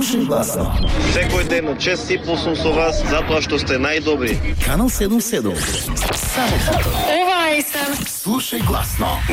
Слушай гласно. Секој ден на чест сипал сум со вас, затоа што сте најдобри. Канал 77. Само Ова е СМ. слушай гласно.